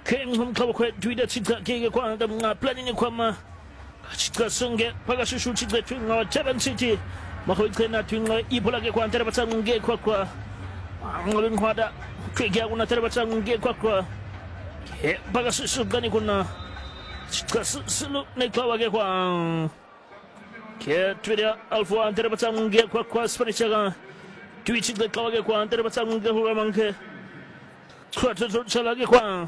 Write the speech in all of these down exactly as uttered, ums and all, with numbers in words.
Keng kau kau duida cita kega kau ada plan ini kau mah cita sengge pakai susu cita tunggu Seven City mahu kena tunggu ibu lagi kau antara pasang ge kau kau ngulun kau ada kega kau antara pasang ge kau kau pakai susu gani kau na cita selu naik kau lagi kau ke duida alfa antara pasang ge kau kau seperti cakap duit cita kau lagi kau antara pasang ge kau mangke kau terus lagi kau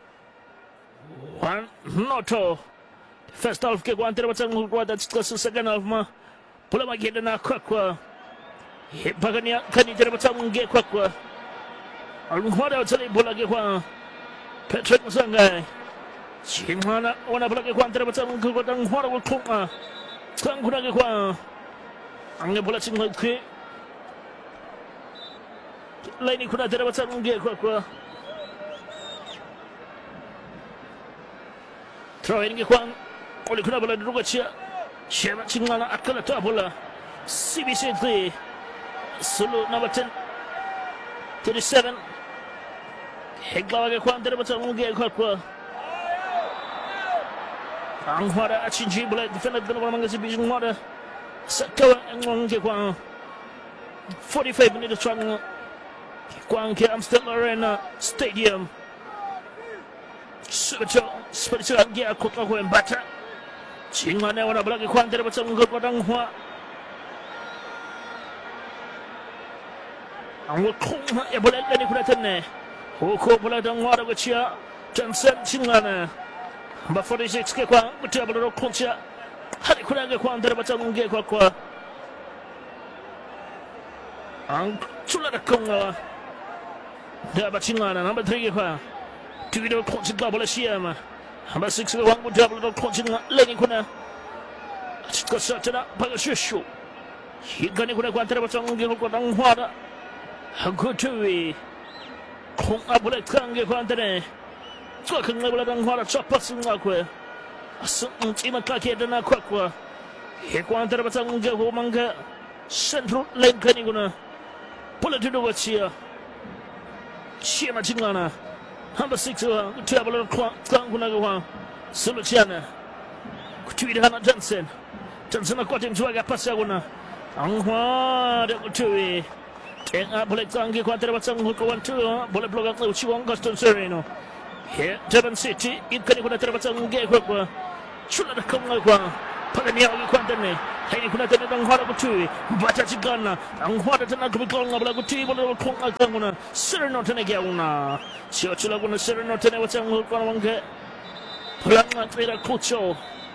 Juan Noto first half ke kuantere batang kuada cita second half ma pula magi dana kwakwa bagania kani jere batang ge kwakwa alun hada chali bola ge kwa Patrick Musangai chimana wana bola ge kuantere batang kuada hora ko khuma tang kuna ge kwa ange bola ching ke laini kuna jere batang ge kwakwa throw in ke kwang oleh kuna bola dulu kecil siapa cingala akal tu bola C B C three sulu number ten thirty-seven heglawa ke kwang terus macam mungkin kuat kuat anghara achinji bola defender dalam orang mengasi bijung mada sekawa angwang ke kwang forty-five minutes strong kwang ke Amsterdam Arena Stadium sebetul seperti sekarang dia kota kau yang baca cingane orang belakang kuan tidak baca mungkin padang hua anggur kong ya boleh lagi kuda tenne hukum boleh dang hua ada kecil Johnson cingane ba forty-six ke kuan betul boleh kong cia hari kuda ke kuan tidak baca mungkin kuat kuat ang sulah dah kong lah dah baca cingane number three ke kuan Tujuh kunci gol bola siapa? Hamba six orang muda bola kunci lagi kuna. Jika sahaja bagai susu. Hingga ni kuna kuantar macam mungkin kau dah muara. Aku cuci. Kong abolet kange kuantar ni. Kau kena bola dah muara cepat sungai aku. Asal cima kaki dan aku aku. Hingga kuantar macam mungkin kau mangga. Sentral lengkap ni kuna. Bola duduk kecil. Siapa cingana? Hamba six orang, kutia bola kuang kuang kuna kuang, solusiana. Kutia dah nak Johnson, Johnson nak kuatin juga pas ya kuna. Anghua dia kutia, tengah boleh tangki kuat terbaca kawan tu, boleh block aku ciwang Gaston Sereno. He, Seven City, ikan kuna terbaca ngge kuat kuat, cula dah kau kuang, pada ni aku kuat ni. Hari ni kuna tengah anghua kutia, baca cigana, anghua dah tengah kubikol ngabla kutia boleh kuang aku kuna, Sereno tengah dia kuna. Siapa cula guna Sereno tena macam ngukar mangke pelangat merah kucau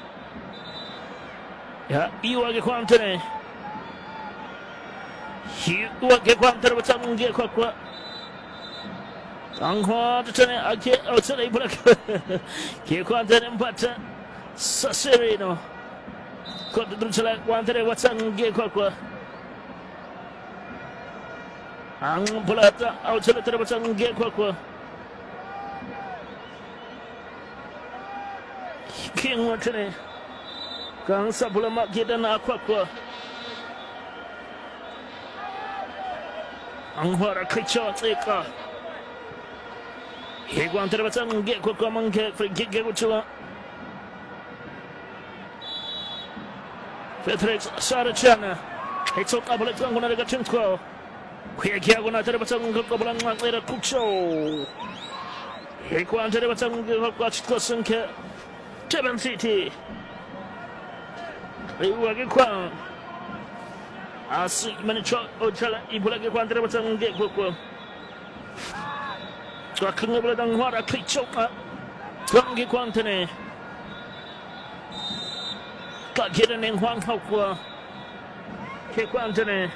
ya iwa ke kuan tena iwa ke kuan tena macam ngge kuat kuat anghua tena akhir outside ibu lagi ke kuan tena empat Sereno kau tu cula kuan tena macam ngge kuat kuat ang bola tak outside tena macam ngge kuat kuat King macam kang sabula mak kita nak aku aku anghara kicau ceka hego antara macam gek aku aku mangke free kick aku cuma Felix Saracana itu tak boleh tuan guna dekat tim kau kaya kaya guna antara macam kau bola mak lera kicau hego antara macam kau aku cakap sengke Seven City. Ibu lagi kuang. Asik mana cok ocalan ibu lagi kuang terus macam gek kuang. Kau kena boleh dah ngara klik cok ah. Kuang gek kuang tene. Kau kira neng kuang kau kuang. Gek kuang tene.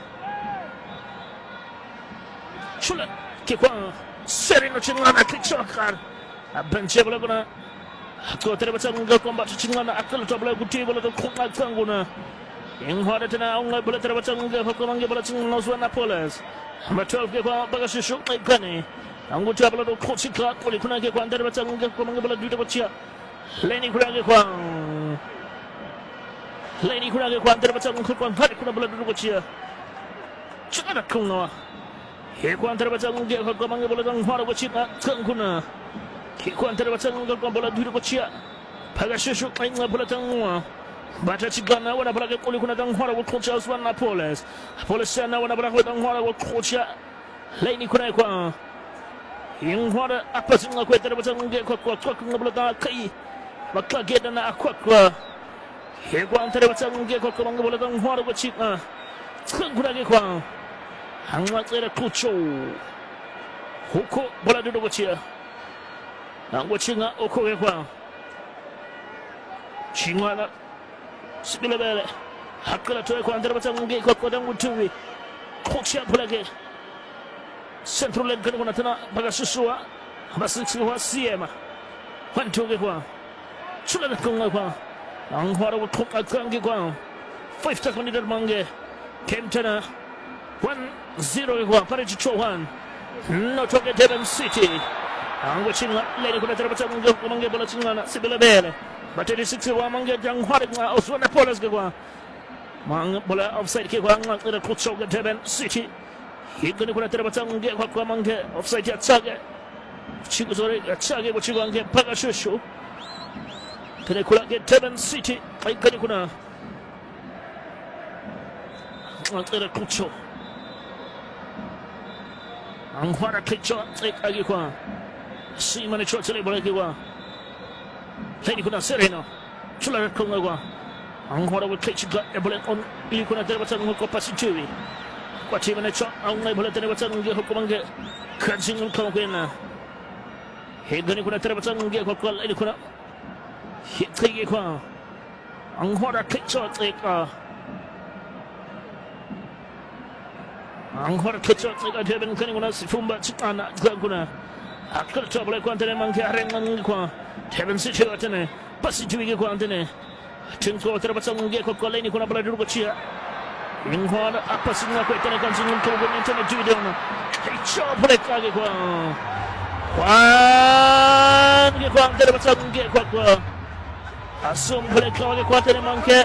Culat gek kuang. Sereno cengana klik cok kan. Benci boleh guna. Kau terbaca enggak kombat cingana akal tu boleh guti boleh tu kong akang guna. Yang ada tena orang boleh terbaca enggak kau manggil boleh cing Nauswan Napoles. Betul ke kau bagai susu ikan ni. Anggu tu boleh tu kong siklat boleh kuna ke kau terbaca enggak kau manggil boleh duit bocah. Leni kuna ke kau. Leni kuna ke kau terbaca enggak kau hari kuna boleh duit bocah. Cakap nak kong nawa. He kau terbaca enggak kau manggil boleh tu hari bocah kang kuna. Kikwantara batanga bola duri ko chia paga shushu kainga bola tangwa bata chigana wana bola ke kuli kuna tangwa ko kocha Oswana Poles Poles sana wana bola ko tangwa ko kocha laini kuna kwa ingwara apa singa ko tara batanga ko ko ko bola ta kai makka geda na akwa kwa kikwantara batanga ko ko manga bola tangwa ko chika tsangura ke kwa hangwa tsere kucho huko bola duri ko chia Angwa chinga okoge kwa Chingwana Sibila bele Hakala toye kwa andara bata nge kwa kwa dangu tuwi Koksha pulage Central leg kana kuna tana Baga susua Basiksi kwa siyema Wantoge kwa Chula na kunga kwa Angwara wa kunga kangi kwa Five takoni dar mange Kem tana One zero kwa Parichi Chowan Notoge Devon City Angwa chinga lele kuna tara batang nge kumange bola chinga na Sibila bele bateri six wa mange jang hwarik na Oswana Poles ke kwa mang bola offside ke kwa ngak ira kutso ke Devon City higani kuna tara batang nge kwa kwa mange offside ya tsage chiku zore tsage bo chiku ange paga shushu kene kula ke Devon City higani kuna ngak ira kutso angwara kicho tsage kwa Si mane chua tsele bola kiwa Laini kuna Sereno Chula na konga kwa Angwara wa klichiga e bola on Ili kuna tere batang huko pasi tuwi Kwa tima ne chua Aungai bola tere batang nge huko mange Kranching kama kwena Higani kuna tere batang nge kwa kwa Laini kuna Hitkige kwa Angwara klicho tseka Angwara klicho tseka Deben kani kuna sifumba chikana Kuna Akal trouble kwa antene manke arengan kwa Devon City atene pasi tuige kwa antene Tinko terabasa nge kwa kwa laini kuna bola duru chia Ingwana apa singa kwa tene kan singa kwa kwa antene tuige na trouble kage kwa Wan nge kwa terabasa nge kwa kwa Asum bola kage kwa antene manke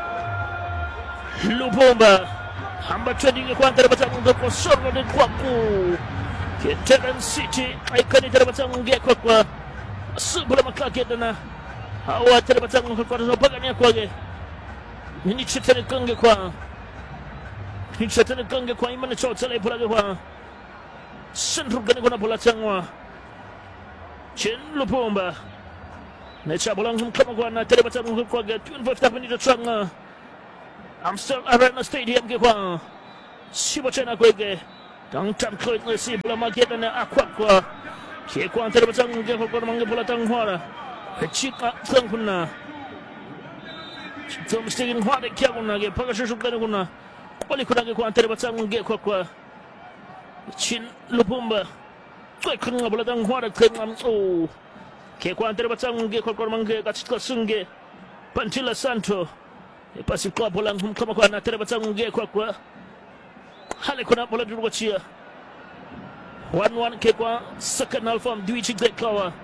Lubomba Hamba trading kwa terabasa nge kwa sorgo de kwa ku Devon City aikani terbatang nge kwa kwa Subula maklake dana Awa terbatang nge kwa kwa Pagani kwa ge Nini chitane kange kwa Nini chitane kange kwa Imane chao tala ipulage kwa Sentru gani kuna pula tangwa Chen Lupomba Necha bulang humkama kwa na terbatang nge kwa ge twenty-five tapani tanga Amstel Arena Stadium ge kwa Sibo chena kwa ge Tang tam kloit nasi bola mageta na akwa kwa Kie kwa antara batang nge kwa kwa mange bola tangwara Chika tang kuna Chika mistiki nwade kia kuna ge Paga shushu kani kuna Kwali kuna ge kwa antara batang nge kwa kwa Chin Lupumba Kwa kuna bola tangwara kena Oh Kie kwa antara batang nge kwa kwa mange Kachitka sunge Pantila Santo Pasi kwa bola humkama kwa antara batang nge kwa kwa Hale kuna bola duru chia one one ke kwa second half from Dwichi Kawa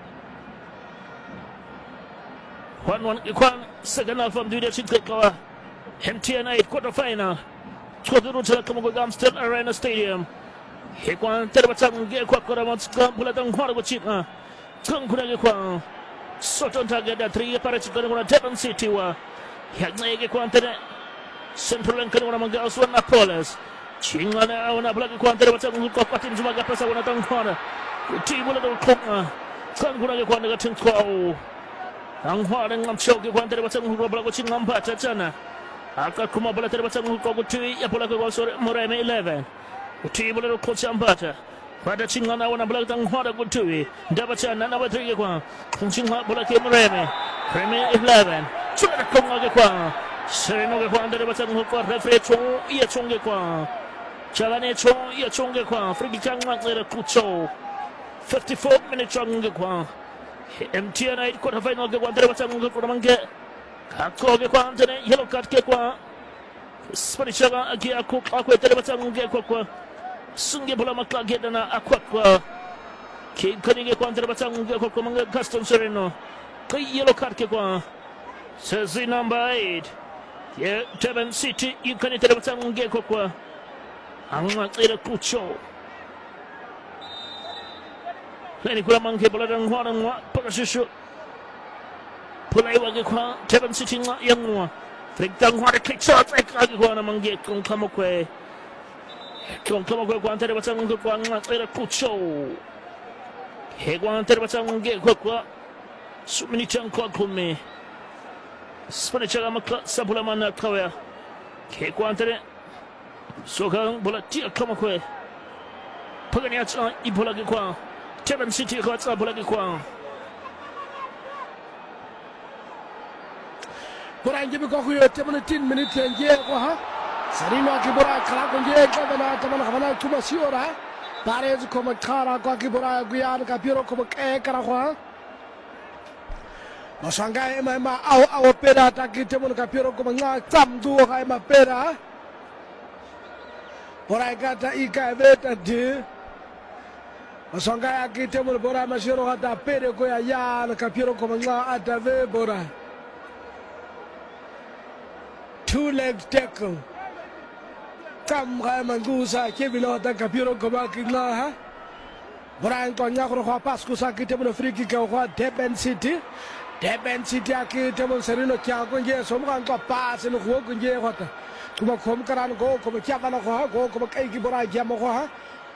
one one ke kwa second half from Dwichi Kawa M T N eight quarter final Tkoduru tala kama kwa Amstel Arena Stadium Ke kwa terbatang ge kwa kwa ramatska bola tangwara kwa chika Tangkuna ke kwa Soton tagada three para chika kuna Devon City wa Yagna ke kwa antene Central Enkani wana mga Oswana Poles Chingana awana blagi kwa antara batang kwa kwa timu zmaga pasa wana tangkwana timu la konga kanguna ke kwa ndaga tinkwa angwa ngam choke kwa antara batang kwa blago chingamba tachana aka kuma bola tara batang kwa gutui ya bola kwa sore Moreme eleven timu la ko chambata pada chingana awana blagi tangkwana gutui ndabachana na batrige kwa chingwa bola ke Moreme Moreme eleven chura konga ke kwa Sereno ke kwa antara batang kwa referee chong iya chonge kwa Chavane chong iya chonge kwa friki changwa ngira kucho fifty-four minutes chonge kwa M T N eight quarter final ke kwa ndere batang kwa mange kako ke kwa ndere yellow card ke kwa Spanish chaga agi aku aku ndere batang ke kwa kwa sunge bola makla ke dana akwa kwa ke kani ke kwa ndere batang ke kwa kwa mange Gaston Sereno ke yellow card ke kwa jersey number eight yeah Devon City ikani ndere batang ke kwa kwa Angwa tsira kucho Leni kula manke bola dang hwa dang wa pakasishu. Pulai wagi kwa Teben City nga yang wa. Frik dang hwa de kick shot ek agi kwa na mangi kong kamokwe. Kong kamokwe kwa antere batang ngul kwa nga tsira kucho. He kwa antere batang nge kwa kwa. Sumini chang kwa kume. Spani chaga makla sabula mana kawaya. He kwa antere. Soka bola tia kamokwe. Pagani atsa ibola gi kwa. Teben City kwa atsa bola gi kwa. Bora njibi kwa kuyo temene tin minute nje kwa ha Sarino akibora kala kunje kwa bana tamana khabana tuma siora Parez koma kara kwa kibora guyan kapiro koma ke kara kwa Masanga ema ema au au pera taki temene kapiro koma nga tamdu ha ema pera Bora kata ika veta de Masanga akitemene bora masiro hata pere kwa ya kapiro koma nga atave bora Two legs tackle. Tam kaya mangusa kibilo ta kapiro koma kina ha. Brian konya ko ko pas ko sa kite mo free kick ko Teben City. Teben City akite mo serino kya ko nge so mo ko pas no ko ko nge ko ta. Kuma kom karan ko ko kya bana ko ha ko ko kai ki bora kya mo ko ha.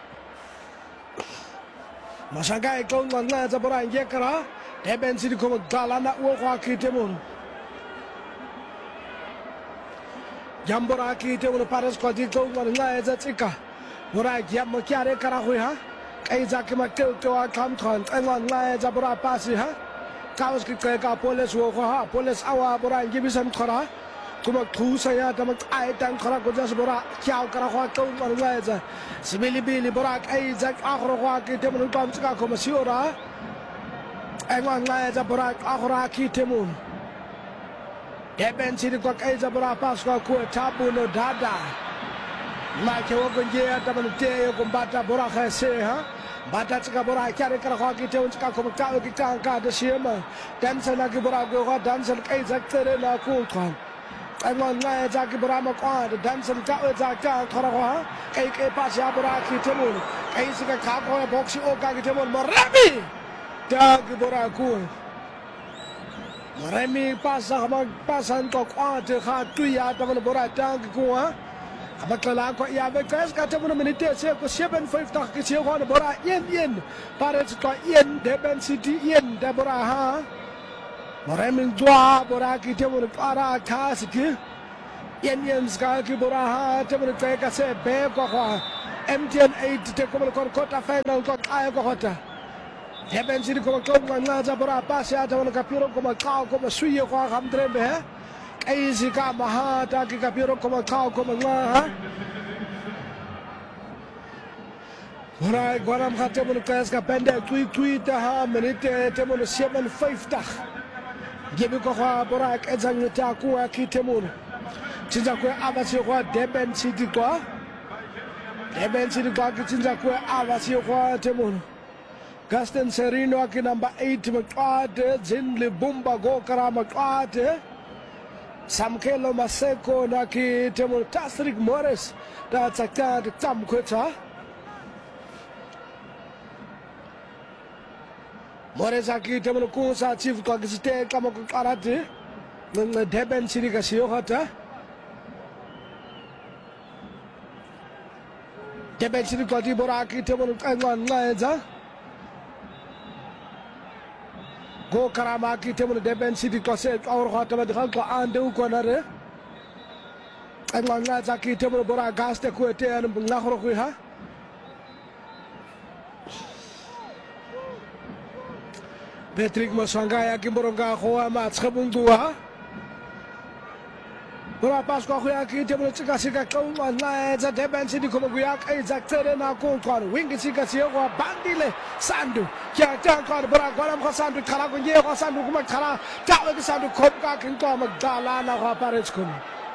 Masanga ko ngana za bora nge kara. Teben City ko galana wo ko akite mo. Jambora ki te uno pares ko di ko ngana eza tsika bora ya mo kyare kara hui ha kai za ki ma ke to a kam thon ngan ngana eza bora pasi ha kaos ki ka police wo ha police awa bora ngi bisam khara kuma thu sa ya ta ma ai tang khara ko jas bora kyao kara ho ko ngana eza sibili bili bora kai za akhro ho ki te mo pam tsika ko ma siora ngan ngana eza bora akhra ki te mo Teben City kwa kaiza bora pas kwa kuwe tabu no dada Make wako njea taban te yo kumbata bora khase ha Bata tsika bora kyare kara kwa kite unchika kumkawe kika nka da shiyama Dansa na ki bora kwa dansa kaiza ktere na kuntwan Angwa nga za ki bora makwa dansa kawe za kya kara kwa Kai kai pas ya bora kite mun Kai sika kako ya boksi oka kite mun Marami Da ki bora kuwe Remy pasa kama pasa nko kwa te khatu ya tamana bora tang kwa amakala ko ya be kas ka tamana minute se ko seven five tak ke se ko bora yen yen pare to yen Teben City yen da bora ha Remy dwa bora ki tamana para khas ki yen yen ska ki bora ha tamana te ka se be ko kwa M T N eight te ko ko kota final ko ay ko hota Teben City ko ko ngana za bora pasi ata wana kapiro ko makao ko masuye ko hamdrembe he kaisi ka mahata ki kapiro ko makao ko ngana bora goram khate mun kas ka pende tui tui ta ha minute te mun seven five ta gibi ko ha bora ka zang ta ku akite mun tinza ko abasi ko Teben City ko Teben City ko ki tinza ko abasi ko te mun Gaston Serino aki number eight Makwate, Zinli Bumba Gokara Makwate, Samkelo Maseko naki temo Tasrik Morris, that's a card Tam Quetta. Morris aki temo Kunsa Chief Cogisite Kamakarate, the Teben City Gasiohata. Teben City Kotiboraki temo Kangan Laza. Go Karamaki table Teben City Cosset or Hotamadanko and Ukonare. And one Lazaki table Bora Gaste Quete and Nahroquiha. Patrick Mosangaya Kimboronga Hoa Matsabundua. Bora Pasco Huyaki table Chikasika Kong and Lions at Teben City Komaguyak, Isaac Terena Konkon, Wingisika Sierra, Bandile, Sandu, Yakan, Bora Golam Sandu, Karagunye, Sandu Kumakara, Tawak Sandu Kopka, and Komagalana Raparetskum.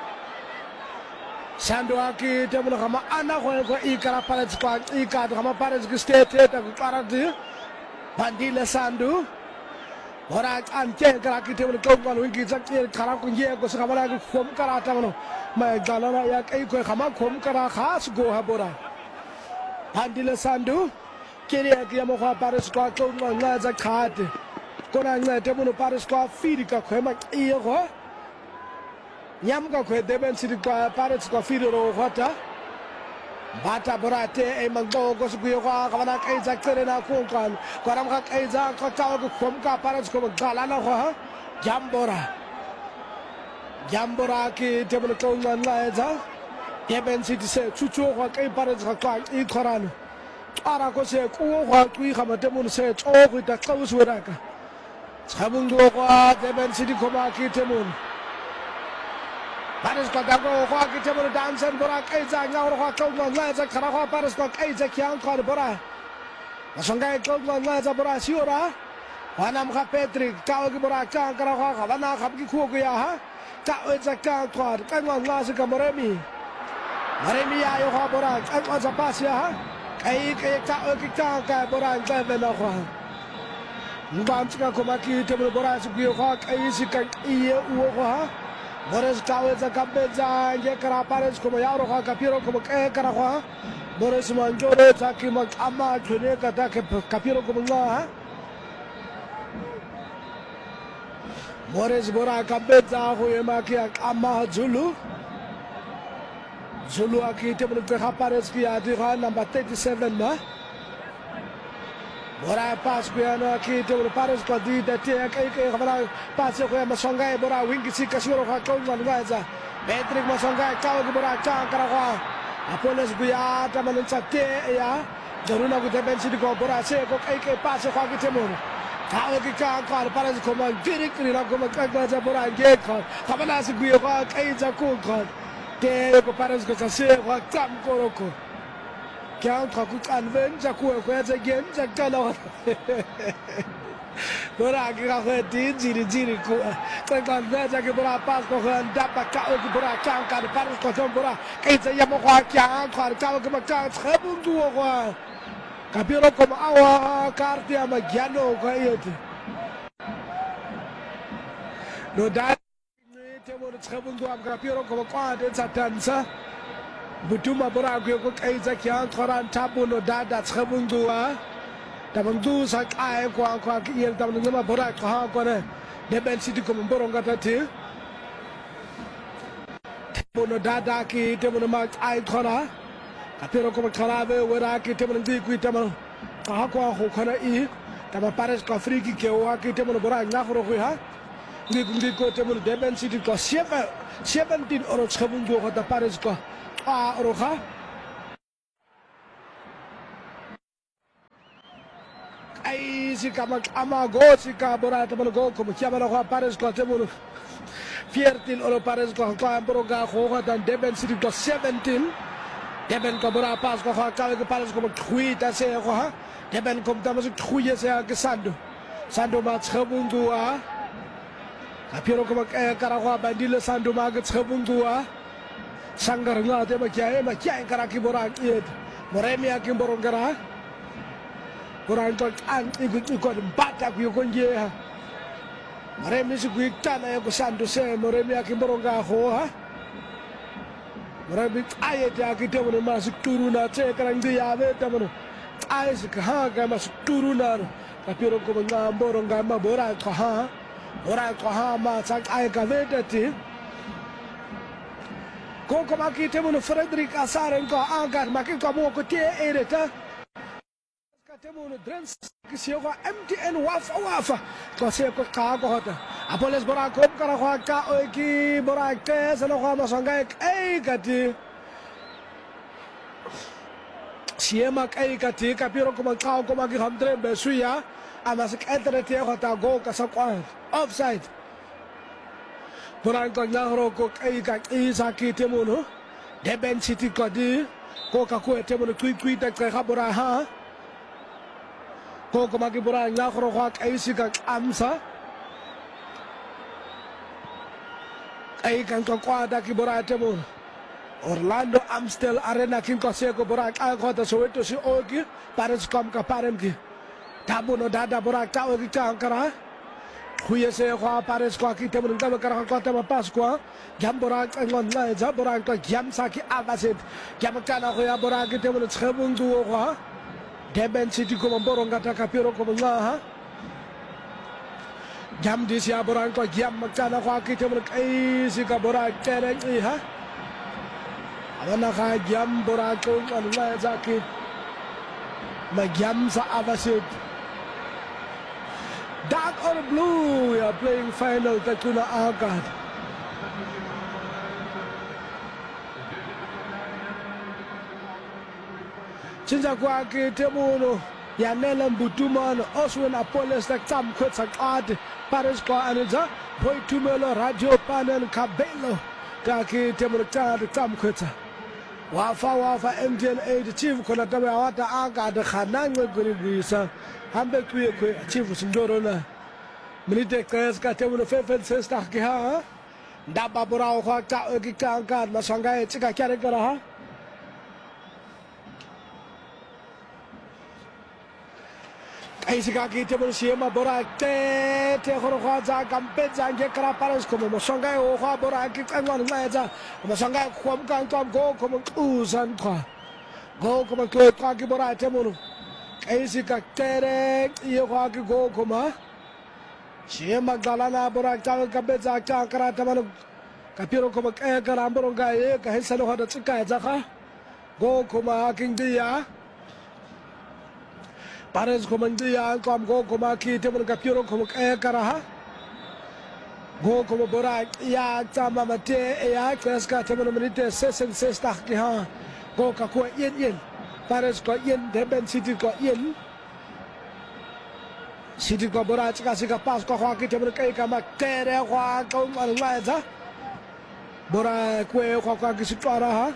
Sanduaki, Table Hama, Anna, Ikara Paretsquan, Ika, Hama Parets State, Paradi, Bandile Sandu. Ora ante karaki table ko ko wingi zakir karaku ye ko sakabala ko khom karata no ma galana ya kai ko khama khom kara khas go habora Bandile Sandu Kenya ke ya mo go Paris kwa tlo nna za khate kona ncede mo Paris kwa fidi ka khwema ego nyam ka khwe Durban City kwa Paris kwa fidi ro hota bata borate e mangbo go se kuyo ga bana ka itsa tsere na ko kan kwa ram ka itsa ka ta go khom ka Paris ko gala na go jambora jambora ke tebolo tlo nna za Durban City se chuchu go ka Paris ka kwa I khorano ara ko se ko go twi ga mate mo se tso go ta ka uswe raka tshabung go kwa Durban City ko ma ke temon Paris ko dago ko ke temon dansen bora kai za nya ro ko ko nga za khara ko Paris ko kai za kyang ko bora masanga ko nga za bora siora wana mga Patrick ka o bora ka kara ko ga bana khab ki khu ko ya ha ta o za ka ko ka nga nga se ka moremi moremi ya yo ko bora ka ko za pas ya ha kai kai ta o ki ta ka bora ka be na ko mbam tsika ko ma ki temon bora su ko kai si ka iye u ko ha Boris Kaweza Kabeza nge kara Paris como yaro kwa kapiro como ke kara kwa Boris Manjoro taki mak ama tune kata ke kapiro como nga Boris Bora Kabeza hoye maki ama Zulu Zulu aki tebulu ke Paris ki adi kwa number thirty-seven na Bora pas ko ano aki tebulu Paris ko di dati kai kai khamara pas ko masonga bora wingi si kasiro ka ko ngwaza Patrick masonga ka ko bora ka kara kwa Apolos guya ta manan chatte ya daruna ko Durban City ko bora se ko kai kai pas ko ki temon ka ko ki ka ko Paris ko ma direct ni na ko ma ka za bora ge ko khamana si guya ko kai za ko ko te ko Paris ko sa se ko tam ko ko Kaya ko convince ako ko ya again jagala Bora ka ko tin jiri jiri ko ko convince ke bora pas ko handa pa ka ko bora ka ka Paris ko tom bora kai sa ya mo ko kya ko ka ko ma ka tshabung du ko kapiro ko awa karti ama gyano ko yete no da ni te mo tshabung du am kapiro ko ko ade satansa Butuma bora ko kai za kya khoran tabu no dada tshabungwa tabangdu sa kai ko ko yer tabangdu ma bora ko ha ko ne Durban City ko mboronga tati tabu no dada ki tabu no ma ai khora kapiro ko khara be wera ki tabu ndi ku tabu ka ha ko ho khona I taba Paris ko Afriki ke wa ki tabu no bora nya khoro ko ha ndi ndi ko tabu no Durban City ko seventeen oro tshabungwa ko ta Paris ko Ah, roja. Ay, si kama ama go si ka bora ta go como que ama no Paris ko temo fiertil oro Paris ko ko ambro ga ko ko dan Durban City ko seventeen Durban ko bora pas ko ka ka Paris ko khui ta se ko ha Durban ko ta mas khui se ke sando sando ma tshabungu a kapiro ko ka kara ko bandile sando ma ke tshabungu a Sanggar nga te ma kya ma kya kara ki bora yet moremi akim borongara bora to an igu ko bata ku ko nje ha moremi su ku tana ko sandu se moremi akim boronga ho ha moremi ayete akite mo ma su turuna te kara ngi ya be ta mo ay su ka ga ma su turuna ka piro ko nga boronga ma bora ko ha bora ko ha ma sak ay ka ve te Koko maki temo no Frederick Asaren ko agar maki ko mo ko tie ereta ka temo no Drens ki se ko M T N wafa wafa ko se ko ka ko hota Apoles bora ko kara ko ka o ki bora ke se no ko ma sanga ai kati siema kai kati ka piro ko ma ka ko maki hamdre be suya ama se entre te ko ta go ka sa ko offside Bora ko nyahro ko kai ka isa ki temo no Durban City ko di ko ka ko temo no kui kui ta ka bora ha ko ko magi bora nyahro ko kai si ka amsa ai kan ko ko da ki bora temo Orlando Amstel Arena kin ko se ko bora ka ko ta Soweto si ogi Paris kom ka parem ki tabu no dada bora ka ogi ka ankara Huye se ko Paris ko ki temo ngam kara ko ta pas ko jam bora ngon na ja bora ko jam sa ki avaset jam kala ko ya bora ki temo tshabung du ko Durban City kuma boronga ta kapiro kuma ngaha jam di sia borang ko jam makana ko akite mun kai si ka bora tere i ha ana ka jam bora ko Allah zakit ma jam sa abasit dark or blue we are playing final Tatuna Agad Chinza kwa akite muno Yanela Mbutumano, Oswin Apollos, the Tam Quits and Art, Paris Qua Anaza, Boy Tumelo, Radio Panel, Cabello, Taki Temurta, the Tam Quitter. Wafa Wafa M G N A, the Chief Konatawata Aga, the Hanan Gurisa, Hambe Queer, Chief Sindorona, Military Class, Katem, the Fefan Sister Kiha, Dababura, Haka, Gikan, Masanga, Chika Karikara. Aisika kita bersama borak te te korokha za kampet za ngekra pares komo mosonga o kha borak kangwan ngaja mosonga khom kang tom go komo uzan kha go komo ko ka ki borak te monu aisika tere ye kha ki go komo shema galana borak ta kampet za ka kara tamanu kapiro komo ka kara boronga ye ka hesano hada tsika za kha go komo king dia Pares komandia kom go koma ki te mun kapiro kom e karaha go kom bora ya tama mate ya kreska te mun minute sesen sesta ki ha go ka ko yen yen Pares ko yen Durban City ko yen City ko bora chika sika pas ko ha ki te mun kai ka ma tere kwa ko man la za bora ko ko ka ki sitara ha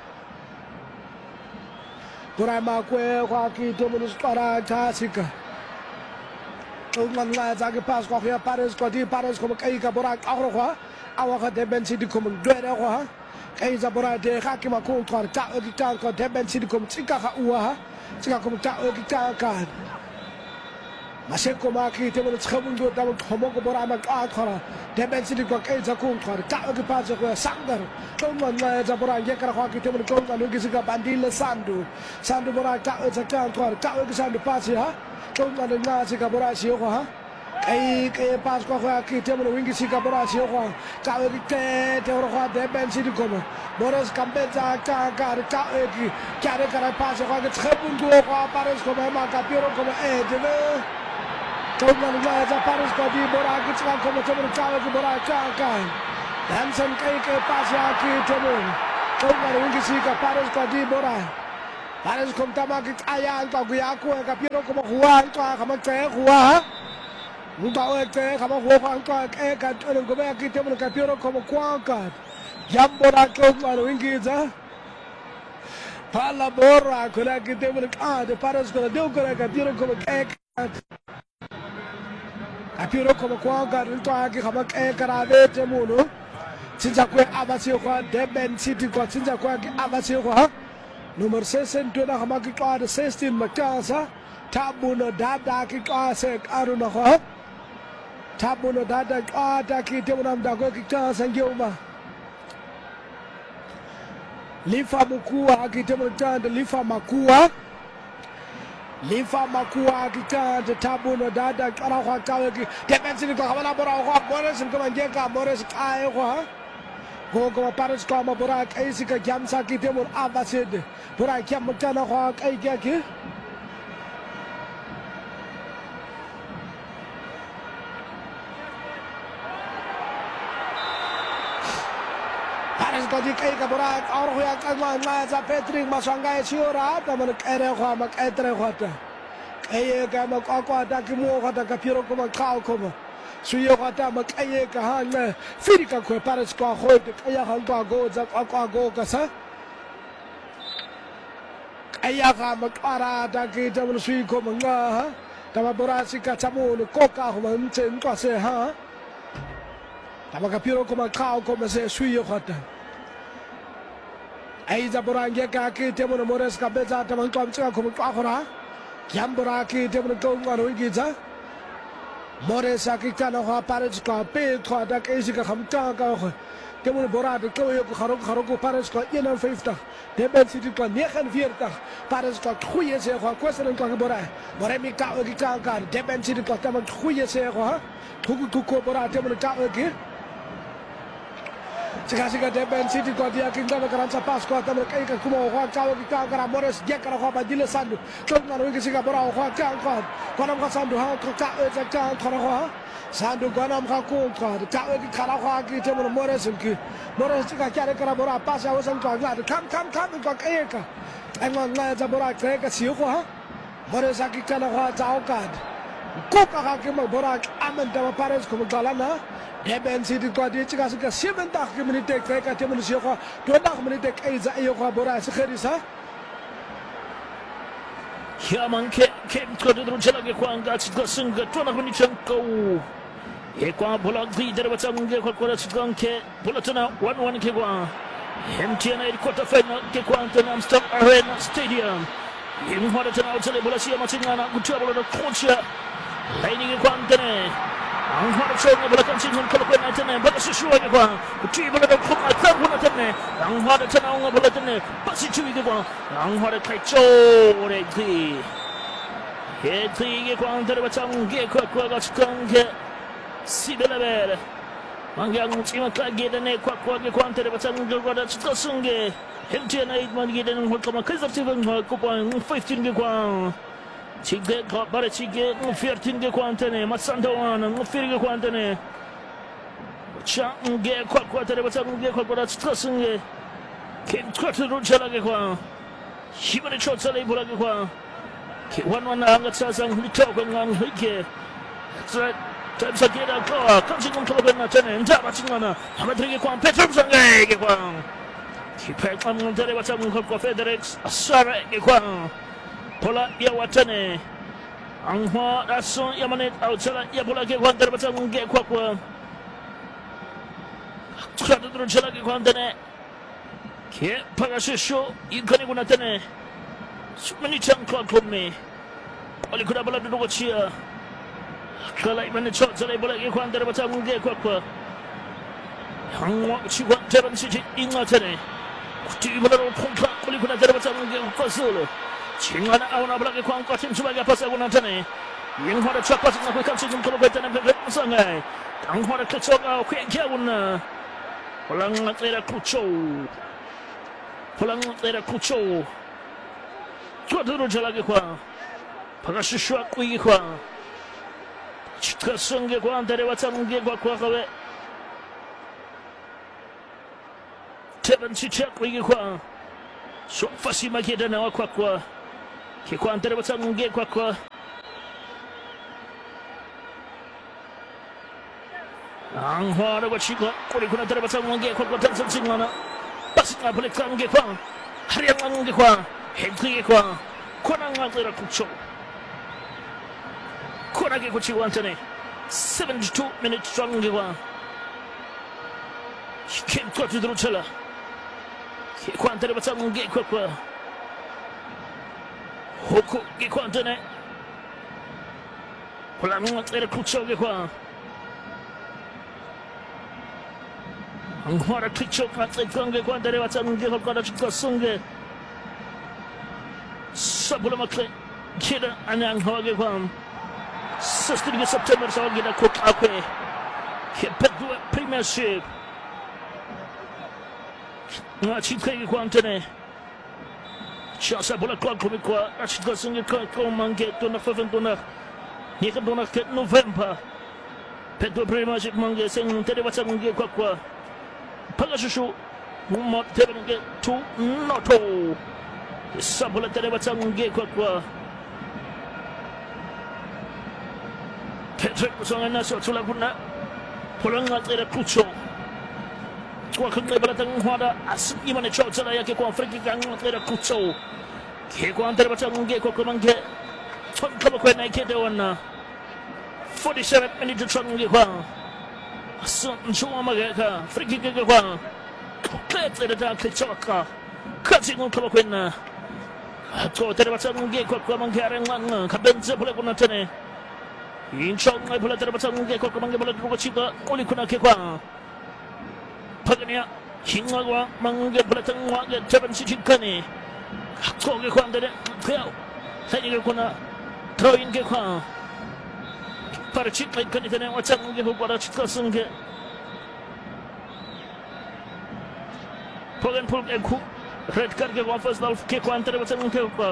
Bora ma kwe kwa ki te mun para tasika Ungman la za ki pas ko ya Pares ko di Pares ko kai ka bora ka kwa awa ka Durban City ko mun dere ko kai za bora de ka ki ma ko ko ta ki ta ko Durban City ko tsika ka uwa tsika ko ta ki ta ka Maseko ma ki te mun tshabun do ta ko mo ko bora ma ka khara Durban City ko kai za ko ko ta ki pas ko sangdar Ungman la za bora ye ka kwa ki te mun ko ka lu ki sika bandile sandu sandu bora ta za ka ko ta ki sandu pas ya Ungman la sika bora si ko ha kai kai pas ko kwa ki te mun wingi sika bora si ko ka ki te te ro kwa Durban City ko mo boros kambe za ka ka ka ki ka re ka pas ko ki tshabun do ko Pares ko ma ka piro ko e de Ungman la za Pares ko di bora ki tsaka ko mo te mun ka ki bora ka ka Hansen kai kai pas ya ki te mun Ungman wingi sika Pares ko di bora Pares ko tama ki ayan ko ya ko ka piro ko mo huan ko ka ma te huwa Mba o te ka ma huwa ko e ka to ko ba ki te mun ka piro ko mo kwa ka Jambora ko Ungman wingi za Pala bora ko la ki te mun ka de Pares ko de ko ka piro ko mo e Kapiro ko kwa ka rin to aki ka ma e kara ve te mun Sinja kwe abasi ko Durban City ko sinja ko aki abasi ko Number sixteen to na kama ki kwa sixteen makasa tabuno dada ki kwa se aruna ko tabuno dada kwa ta ki te muna mdago ki kwa sangeuma Lifa mkua ki te muna lifa makua Lifa makua ki kwa tabuno dada kwa kwa kwa ki Durban City ko kama na bora ko Morris ko mangeka Morris kai ko Go go Pares ko ma bora kai sika jamsa ki te mun abased bora kyam mutana ko kai ki Pares ko di kai ka bora aur ho ya ka ma ma za Patrick Masanga chiora ta man kere ko ma kaitre ko ta kai ka ma ko ko ta ki mo ko ta ka piro ko ma ka ko ma Suyo kata makaye ka hanga firika ko Pares ko ho te kaya hanga go za ko ko go ka sa kaya ka makara ta ki ta mun sui ko manga ta ma borasi ka chamu ko ka ho man chen ko se ha ta ma kapiro ko ma ka ko ma se suyo kata ai za borange ka ki te mun Morris ka beza ta man ko am ko ko ra kyambora ki te mun ko ngaro gi za Morris akita no ha Pares ko pe ko da ke sika khamta ka ko temun bora de klo yo kharok kharok Paris ko eenenvyftig Durban City ko negenenveertig Paris ko goeie sê go kweselen ko bora bora mi ka ki ka ka Durban City ko tam goeie sê go ku ku bora temun ka ki Jika Durban City ko dia king ka karan sa pas ko tam ka ka kumo go ka ki ka ka Morris dia ka go ba dile sandu ko ngaro ki sika bora go ka ka ko nam ka sandu ha ko ka e ka ka go Sandu ganam ka kontra ka ki kala ka ki temun Morris ki Morris ka kare kara bora pasa wasan ka ngad kam kam kam ka ka ai ngon na za bora ka ka siu ko ha Morris ki kala ka zao ka ko ka ka ki mo bora amen da Paris ko galana Durban City ko di ka ka seven dag ki minute ka ka temun siu ko to dag minute ka za iyo ko bora se kherisa Ya man ke ke ko de rujala ke kwanga tsinga to na kuni chanko e kwa bola di dere batsange ko ko tsinganke bola tana one one ke kwa M T N A quarter final ke kwa Amsterdam Arena Stadium in hora tana utale bola sia matsingana kutua bola kocha laini ke kwa ntene ang hora tsonga bola kansin ko ko na tene bola shuwa ke kwa kutua bola ko ma tsabu na tene ang hora tana nga bola tene pasi chui ke kwa ang hora kai chore di e tri ke kwa ntene batsange ko ko ga tsange Sibelabere Mangang Tima Kagedane Kwak Quantere Batang Gorda Sunge Hemtian eight man gidan Hokama Kazativan Coupon fifteen Gwan Chige Barachige fifteen Quantane Matsandawan Mufiri Quantane Chang Ge Quatere Batang Gorda Sunge Kim Quarter Jalagwa Shimani Chotale Buragwa one one Angatsang Litogan Hike Tabsa kira ko kansin kong kalaban na tene ndaba chingana hamadrige kwa Petrum sangai ke kwa Kipek am ngere wata mung ko Federex asara ke kwa Pola ya watane angwa rason yamane outsala ya bola ke kwa ndaba mung ke kwa kwa Tsada dro jala ke kwa ndane ke pagasho ikane kuna tene sumani chankwa kome oli kuna bola do chia Kala iman chot sala bola ke kwa ndara bata munge kwa kwa hangwa chi kwa Durban City inga tene kuti bola ro kontra kuli kuna ndara bata munge kwa solo chingana auna bola ke kwa kwa tim subaga pasa kuna tene yin hora chapa na kwa kanchi kum kono betana be sangai ang hora tsoga kwa kya una bola ngatera kucho bola ngatera kucho kwa duro jala ke kwa pagashishwa kui kwa Chikasunge kwa ndere watsange kwa kwa kawe Durban City kwa kwa so fasi makeda na kwa kwa ke kwa ndere watsange kwa kwa Angwa na chika kuri kuna ndere watsange kwa kwa tanzania basi na pole kange kwa hariyange kwa hedri kwa kona ngatera kucho Kona ke kuchi wantane seventy-two minutes strong kwa Kim kwa tudruchala ke kwantane batsange kwa kwa Hoko ke kwantane Pola ngatre kucho ke kwa Angwara kucho kwatre kange kwantane batsange kwa kwa chikasunge Sabula makle kida anang hawage kwa Sestirge September sa gina cook akwe Pedro Premiership nga chitke kwa antene chasa bola kwa kwa achika singe kwa kwa mange to na faven to na ni ka dona ke November Pedro Premiership mange sing tere wasa mange kwa kwa pagashu mo tere mange to noto sabola tere wasa mange kwa kwa Patrick Musonga na so tula kuna polanga tere kucho kwa kanga balatang hwada as imane chotala yake kwa Afrika kanga tere kucho ke kwa tere batange kwa komange ton kama kwa na kete wana forty-seven minutes tronge kwa so nchuma magaka Afrika kanga kwa tere ta kichoka kati ngoma kwa na to tere batange kwa kwa mangare nganga kabenze pole kuna tene Inchong ay pala tere batange kwa kwa mange pala drugo chika uli kuna ke kwa pagania hingagwa mangge belatang wage jaban sijikane haksoge kwandere theo tadi kuna throw-in ke kwa para chip like kanitene wachang ge ho para chit kasunge Pogan pull ke khu red card ke kwa first half ke kwa antere wachang ke kwa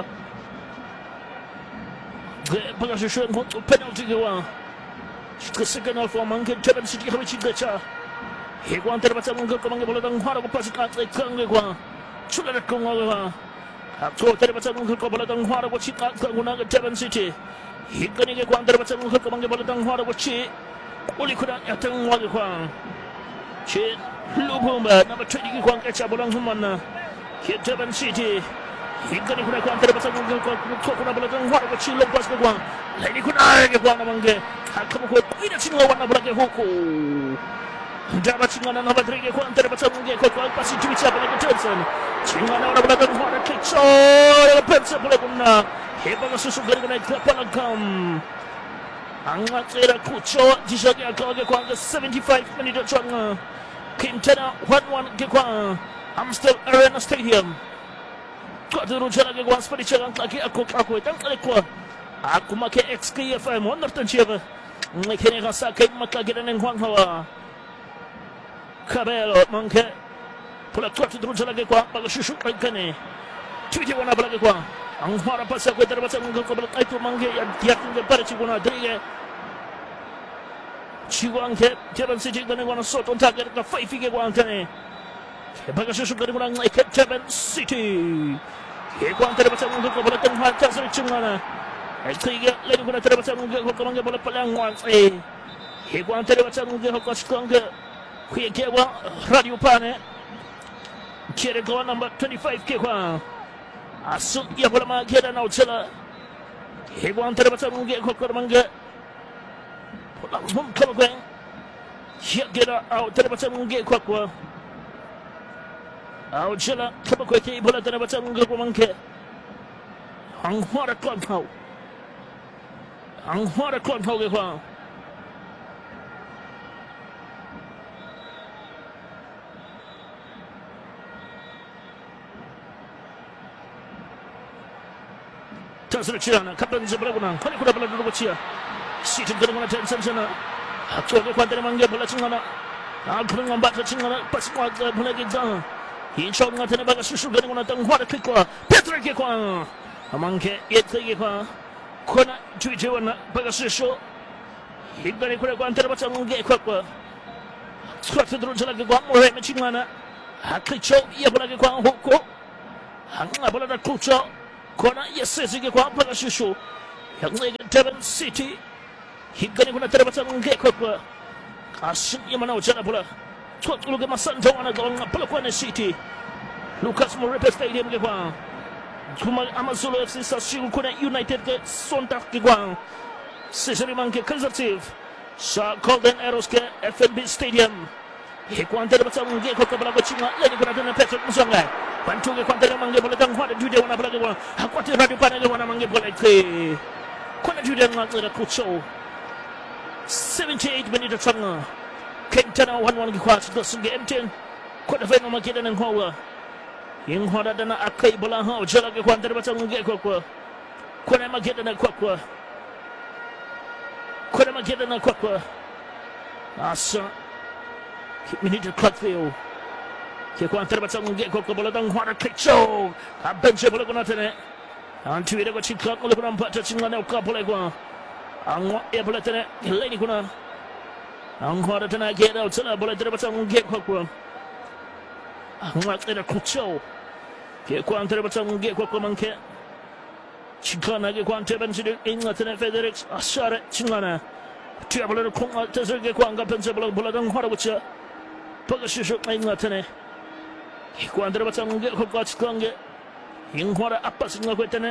ge paga shushu ngo penalty ke wa chit kassecond half mangge jaban sijik habe chit gacha he kwa antere wachang ke mangge bola dang hara ko pas ka kang ge kwa chula ko ngwa Akto tadi macam mungkin kau bola tang hara bocik nak guna ke Japan City. Hingga ni ke kuang tadi macam mungkin kau mangge bola tang hara bocik. Uli kuda ya tang wagi kuang. Cik lupa mbak nama trade ke kuang kaca bola humana ke Japan City. Hingga ni kuda kuang tadi macam mungkin kau kau kuda bola tang hara bocik lepas ke kuang. Lain kuda ke kuang nama mangge. Kamu kau tidak sini lawan bola ke huku. Dapat singgana nama tadi ke kuang tadi macam mungkin kau kau pasti cuci apa lagi Johnson. Singgana orang bola tang hara klik so pensa boleh guna. Hebat susu gari guna kapalagam. Angat era kucho jisagi agak ke kuang ke seventy-five minit cuang. Quintana one one ke kuang Amstel Arena Stadium. Kau tu rujuk lagi kuang seperti cakap lagi aku aku tang kali kuang. Aku makai X K F M wonder tan siapa. Mungkin rasa kain mata kita neng kuang hawa. Cabello mungkin pula kau tu rujuk lagi kuang bagai susu lagi ni. Cuci warna lagi kuang. Ang hara pasal kau terbaca mungkin kau belak itu mungkin yang tiap minggu pada cikuna diri. Ciwang ke Japan City gana gana sot on target ka five ke kuang tane. Baga susu gana gana ngai ke Japan City. Ke kuang terbaca mungkin kau belak tengah atas cikuna. Tiga lagi guna terbaca mungkin kau mungkin boleh pelang wang eh. Ke kuang terbaca mungkin kau sekarang ke kuih ke kuang radio pane. Kira kau number twenty-five ke kuang. Asuk ia boleh magi dan out cela. Ke kuang terbaca mungkin kau kau mungkin Langsung kalau gue, siap kira out terbaca mungkin kuat kuat. Out cila kalau gue kiri bola terbaca mungkin kuat mungkin. Anghuara kuat kau, anghuara kuat kau ke kuat. Tasir cina, kapten sebelah gunang, kali kuda bola dulu cia. Situ dengan Johnson sana. Aktor ke kuantan mangga bola cingana. Aku mengambat cingana pas kuat bola kita. Insya Allah tena baga susu dengan tang hara kikwa. Petra kikwa. Amangke yet kikwa. Kona cuci warna baga susu. Hingga ni kuda kuantan baca mangga kikwa. Kuat terus lagi kuat mulai cingana. Hakicau ia bola kikwa hukum. Hanga bola dah kucau. Kona yes kikwa baga susu. Yang lagi Japan City. Hingga ni kuna terbaca mungkin kau asyik yang mana ucara pula. Tuat ulu ke masa jauh anak orang pelakuan City. Lucas Moreira Stadium ke kuang. Cuma Amazulu F C Sasiu kuna United ke Sontak ke kuang. Seseri mangke konservatif. Sa Golden Arrows ke F N B Stadium. Hikuan terbaca mungkin kau ke belakang cina. Lagi kuna dengan Patrick Musangai. Bantu ke kuan terbaca mungkin boleh tangguh ada juga warna belakang kuang. Aku ada radio panel ke warna mungkin boleh ke. Kuna juga dengan ada kucau. seventy-eight minit tanga. Quintana one one kuat dosun ke M ten. Kuat dah faham makita neng hawa. Yang hara dana akai bola hau jalan ke kuat terbaca mungkin kuat kuat. Kuat nak makita neng kuat kuat. Kuat nak makita neng kuat kuat. Asa. Minit kuat feel. Ke kuat terbaca mungkin kuat kuat bola tang hara kicau. Abang saya bola guna tene. Antu ida kuat cikak oleh guna empat cacing mana ukap boleh kuat. Ang ia boleh tena lain ni kuna. Ang ada tena kira utara boleh terbaca mungkin kuat kuat. Ang ada kucau. Kira kuat terbaca mungkin kuat kuat mungkin. Cikana kira kuat terbaca mungkin ingat tena Federix asyara cikana. Dia boleh kong terus kira kuat angkat pensel boleh boleh tang hara baca. Pakai susu ingat tena. Kira kuat terbaca mungkin kuat kuat cikana. Yang hara apa sih kuat tena.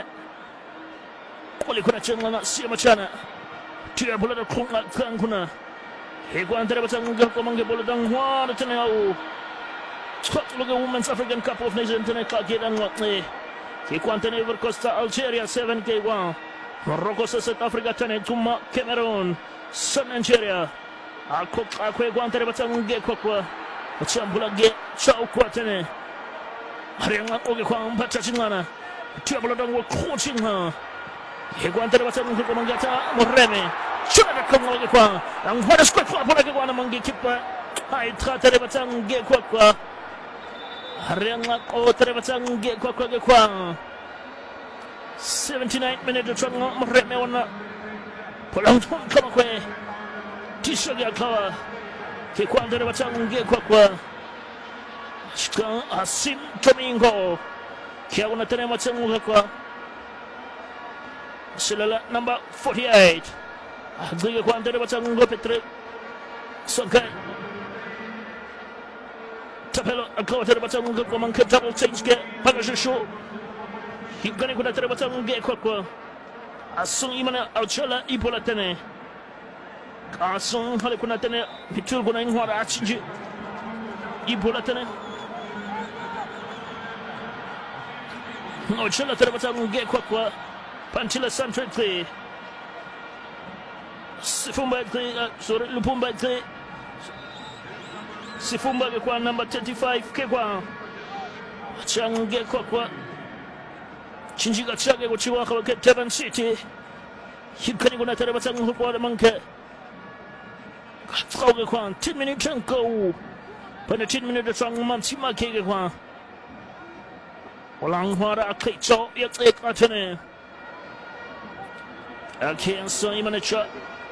Boleh kuna cikana siapa cina. Dia boleh dah kongkat kan kuna. Hego antara baca mungkin kau mangga boleh dah huar tena au. Cepat lugu Women's African Cup of Nations tena kaki dan waktu. Hego antara Ivory Coast Algeria seven K one. Morocco South Africa tena cuma Cameroon. Sun Nigeria. Aku aku hego antara baca mungkin kau kau. Chambulage chao kwatene Harianga oge kwa mpacha chingana Tiabula dango kuchinga Hegwante de batang ko mangata moreme Chura ko oge kwa ang horas ko kwa pala kwa mangi kipa Hai trata de batang ge kwa kwa Harianga o tere batang ge kwa kwa ge kwa seventy-nine minutes changa moreme wana Polang thon kama kwe Tisho ge kwa Ke kwa tere batang ge kwa kwa Chika Asim Domingo Kia wana tere batang kwa Silala number forty-eight. Agriga kwa andere batang Petre Sonkai Tapelo akawa tere batang kwa manke double change ke Pagasho Higani kuna tere batang ge kwa kwa Asung imana Alchala ipola tene Asung hale kuna tene Hitul kuna inwara achinji Ipola tene Alchala tere batang ge kwa kwa Pantila Santre Sifumba uh, sorry Lupumba Sifumba kwa number thirty-five ke kwa Change kwa kwa Chinjiga chage kwa chiwa kwa Kevin City Hikani kuna tere batang kwa manke Katauge kwa ten minutes chanko Pana ten minutes chang mantima ke kwa Walang hara akaicho yatek atene Akin so imana cha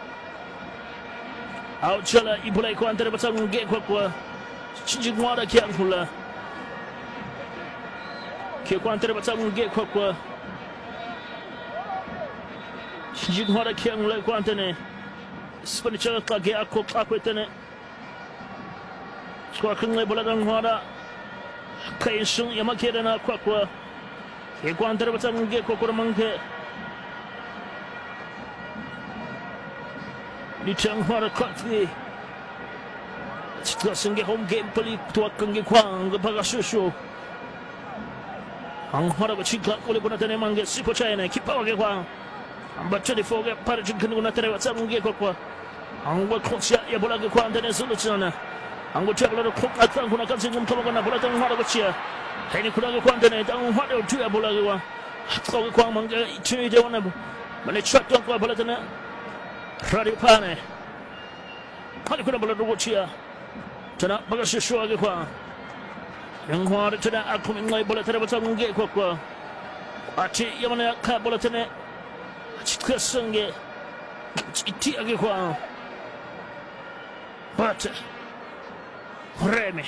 Auchala ibulai kwa antere batang ge kwa kwa Chinjigwara kia hula Kia kwa antere batang ge kwa kwa Chinjigwara kia hula kwa antene Spanicha ka ge ako kakwe tene Kwa kungle buladang hara Kain sung yamakere na kwa kwa Kia kwa antere batang ge kwa kwa mangke Ni chang hara kwatri Chitra senge home game pali Tua kange kwang Baga shushu Ang hara ba chika Kule kuna tene mange Sipo chayane Kipa wage kwang Ang ba twenty-four ge Para chinkani kuna tene Watsa munge kwa kwa Ang ba konsya Ya bola ge kwang Tene sulu chana Ang ba chakla Kuk atang kuna kansi Ngumtama kana Bola tang hara ba chia Haini kuna ge kwang tene Ang hara Tuya bola ge wa Hatka ge kwang Mange Tuni de wana Mane chak tuang kwa bola tene Radio Pane Hali kuna bola dogo chia Tana baga shisho age kwa Yang hwari tana akumi ngai bola tana batang nge kwa kwa Ati yamana ya ka bola tana Ati tka sange Iti age kwa Bata Reme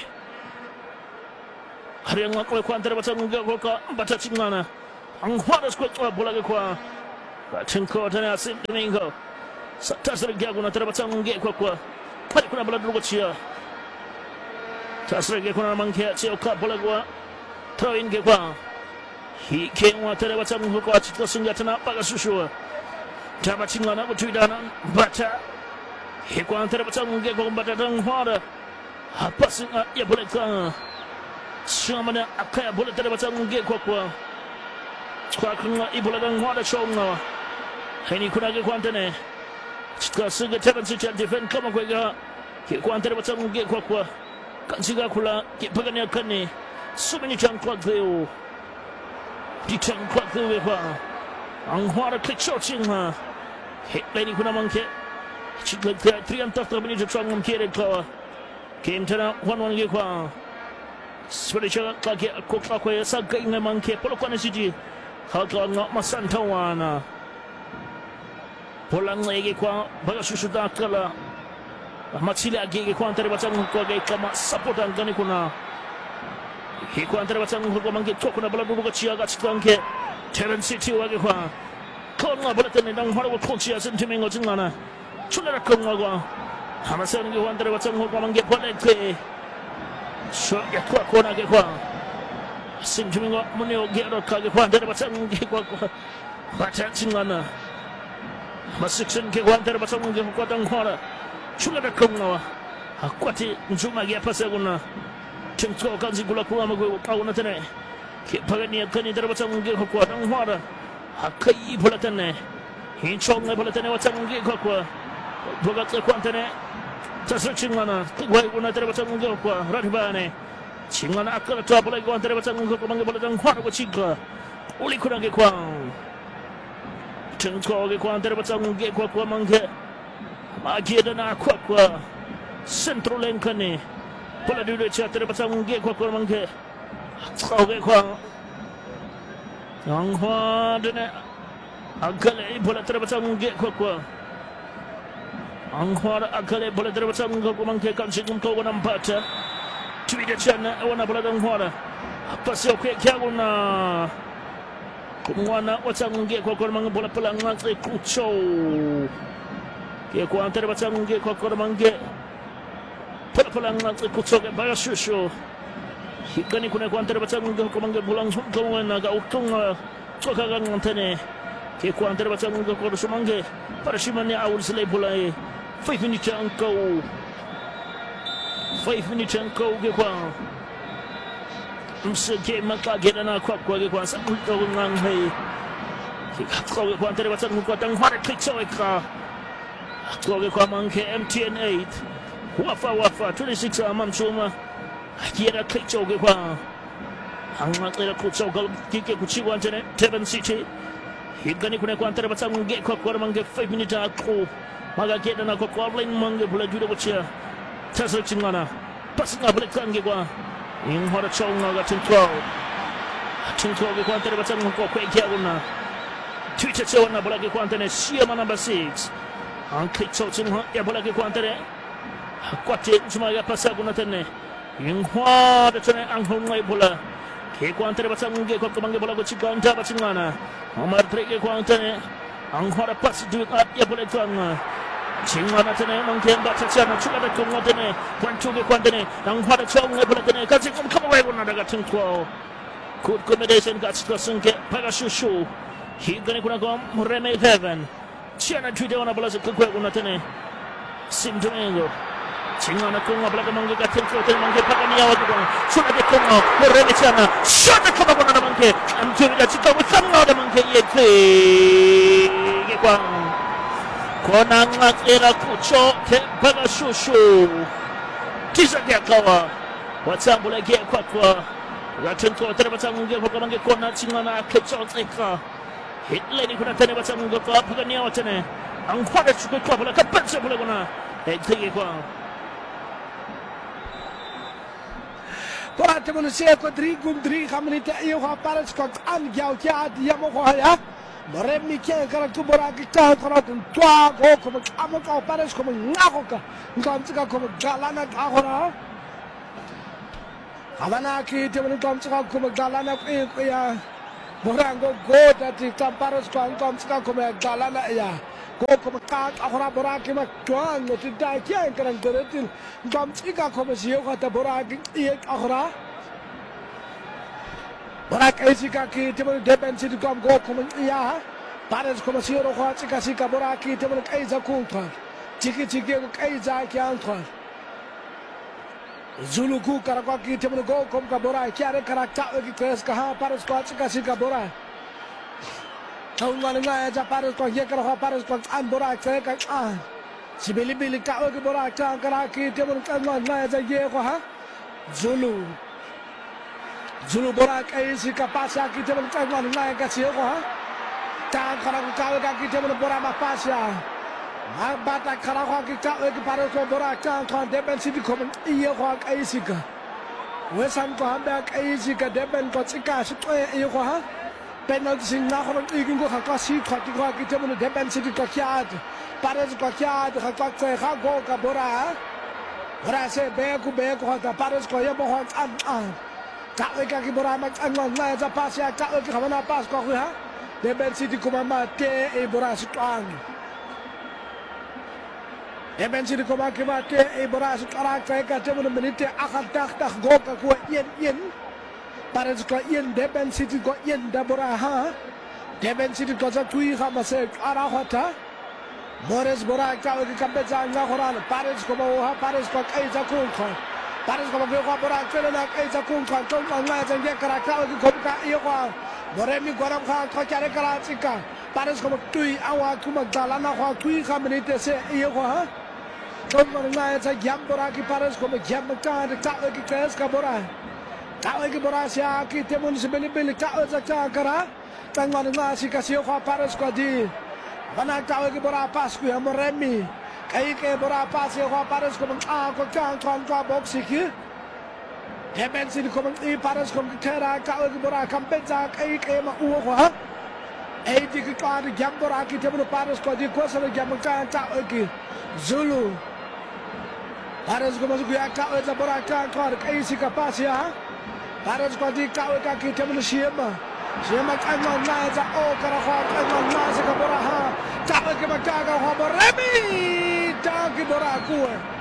Hari yang ngakwe kwa antara batang nge kwa kwa Bata chingana Ang hwari skwe kwa bola age kwa Batinko tana Asim Domingo Tasra gyagu na tara batang nge kwa kwa Pari kuna bola dogo chia Tasra ge kuna mangke chia ka bola kwa Throw in ge kwa Hi kengwa tara batang nge kwa Chitra sunga tana baga sushua Taba chingwa na kutuidana Bata Hi kwa tara batang nge kwa Bata tang hwara Hapa singa ya bola kwa Shamana akaya bola tara batang nge kwa kwa Kwa kunga ibola tang hwara chonga Haini kuna ge kwa antene Chika suga teban sucha defend kama kwega Ki kwa antere batang ge kwa kwa Kansiga kula ki pagani akane Sumini chang kwa kweo Di chang kwa kweo kwa Ang hwara klik shorting ha Hit lady kuna manke Chika kaya triantafta minita chang mkere kwa Game tana one one ge kwa Swede chaka kake kwa kwa Saga inga manke Polo kwa nesiji Haka nga masanta wana Polang lagi kwa baga susuda kala Matsili agi kwa antara batang kwa gai kama supportan gani kuna Hi kwa antara batang kwa mangi toko na bala duga chia ga chikange Terence City wage kwa Konga bala tene dang hara wa konchia sentimengo jingana Chulera konga kwa Hamasan ge kwa antara batang kwa mangi kwa leke So ya kwa kona ge kwa Sentimengo munio ge ro ka ge kwa antara batang ge kwa kwa Bata jingana Masiksen ke kuantara batang ke kuatang hora Chula da kongawa Hakwati njuma ge pasa kuna Tengko kanzi gula kuwa magwe kauna tene Ke pagani akani dara batang ke kuatang hora Hakai bola tene Hinchong bola tene watang ke kwa Bogat kuantene Sasa Chingana wai una terbaca ngok kwa Radhibane Chingana akala top lagi kwa terbaca ngok kwa mangi bola jang kwa kwa Chingla uli kuna ke kwa Chingko ke kwa terbaca ngok kwa kwa mangi magi dana kwa kwa Central Lenkane bola dulu cha terbaca ngok kwa kwa mangi Kau ke kwa Yang hua dana akala bola terbaca ngok kwa kwa Angkara akale bola terbaca ngok mangke kan singum ko wana mpata tuida chana wana bola dangwara apa sio ke kyaguna kumwana watange kwa kwa mang bola pelang ngatre kucho ke kwa terbaca ngok kwa kwa mangke bola pelang ngatre kucho ke baya shushu hikani kuna kwa terbaca ngok kwa mangke bolang ko wana ga utung toka ga ngantene ke kwa terbaca ngok kwa sumange para shimane awul sele bolai Five minutes uncle. Five minutes uncle. Get one. I'm so get my car get an aqua. Get one. Some little long way. Go get one. Tell you what's on. Got them hard clicks on a car. Go get one monkey. M T N eight. Wafa wafa. Twenty-six. I'm on Chuma. Get a click to get one. I'm not let a coach go kick a kuchi one to Tevin City. He's gonna connect one. Tell you what's on. Get quick. One monkey. Five minutes uncle. Maga kita nak kau lain mangga boleh juda bocah. Tasal cingana. Pas ngah boleh kan gua. Ing hara chong ngah cingkau. Cingkau gua antara macam kau kau ikhya guna. Twitter cakap na boleh gua antara siapa number six. Angklik cakap cingkau ya boleh gua antara. Kuatin cuma ya pasal guna tene. Ing hara cina anghong ngai bola. Gua antara macam gua kau mangga bola gua cingkau antara cingana. Amar trik gua antara. Anghara pas duit ya boleh tuan. Chingana tene mungkin baca ciana cuma ada kau tene kuantu ke kuantene anghara cong ngai boleh tene kasih kau kamu wei guna daga cingkau. Kut komedisen kat sekosong ke pada susu. Hingga ni kuna kau meremeh heaven. Ciana duit dia mana bola sekau guna tene. Sim Domingo. Chingana kau ngah bola mangga kat cingkau tene mangga pakai ni awak kau. Sudah dia kau meremeh ciana. Sudah kau guna ada mangga. Ambil dia cingkau bersama ada mangga ye. Kuang konang era kucho ke pada susu tisa dia kawa whatsapp boleh ge kwa kwa ratun ko terbaca ngge ko kanang ge kona cingana kecho tseka hitle ni kuna tane baca ngge ko apa kan ya wacane ang khwada chuko ko boleh kapan se boleh guna eh ge kwa Para teman saya ko dri gum dri khamni ta iyo ha para ko an gyao kya dia mo ko ya Meremi kia kalau tu beragi kau kalau tu tua kau kau kamu kau panas kau mengaku kau kau cakap kau jalan nak aku lah. Kawan aku dia mana kau cakap kau jalan nak eh ya. Orang kau kau tadi kau panas kau kau cakap kau jalan nak ya. Kau kau kau aku lah beragi mak tuan itu dah kia kerana terus kau cakap kau masih kau tak beragi iya aku lah. Borak esika ki temen depensi di kom go kom iya pares kom siro ko sika sika borak ki temen kaiza kunta chiki chiki ko kaiza ki antra Zulu ku karakwa ki temen go kom ka borak ki are karakta ki kres ka ha pares ko sika sika borak Tahu mana ngai aja pares ko ye karakwa pares ko an borak ke ka an sibili bili ka ki borak ka karaki temen ka ngai aja ye ko ha Zulu Zulu borak ay si kapasya kita mengenai ngai kasih ko ha. Tang karang kau kaki kita menborak mapasya. Mabata karang kau kita lagi pada ko borak tang kan depen sidi ko iya ko ay si ka. Wesan ko hamba ay si ka depen ko sika sito iya ko ha. Penal sing na ko igin ko ka si ko ti ko kita men depen sidi ko kiat. Para ko kiat ka ko ka go ka borak. Borak se be ku be ko ta para ko ya bo an an. Kak kaki boramak angwan na za pas ya kak kaki kamana pas ko ha de ben city ko mama te e boras tuang de ben city ko ma ke ma te e boras kara ka ka te mun menite akan tak tak go ka ko yen yen para ko yen de ben city ko yen da bora ha de ben city ko za tui ha ma se ara hota Mores borak ka kaki kambe za nga khoran para ko mo ha para ko kai za ko ko Paris como que juega por aquí na esa con con con la gente que acaba de comprar y juega Moremi guaram kha kha kare kala chika Paris como tui awa kuma dala na kha tui khamnite se y juega Tongman nga sa Yambora ki pares ko magyamka de ka ki kes ka bora. Ka ki bora sia ki temon se beli beli ka za ka kara. Tongman nga si ka sio ka pares ko di. Bana ka ki bora pas ku ya moremi. Kai ke bora pas sio ka pares ko a ko ka kan ka box ki. Deben si ko i pares ko kera ka ki bora kampenza kai ke ma u ko ha. Ei di ki ka de Yambora ki temon pares ko di ko sa gyamka ka ki. Zulu Pares ko masuk ya ka za bora ka ka kai si kapasia Pares ko di ka ka ki temul shema shema ka na na za o kara ko ka na na za ka bora ha ka ka ba ka ka ho remi ta ki bora ku